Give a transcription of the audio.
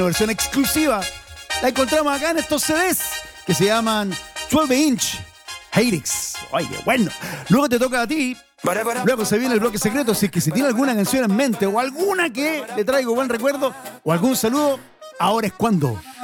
versión exclusiva. La encontramos acá en estos CDs que se llaman 12 Inch Hydrix. Ay, qué bueno. Luego te toca a ti. Luego se viene el bloque secreto. Si es que si tiene alguna canción en mente o alguna que le traiga buen recuerdo o algún saludo, ahora es cuando.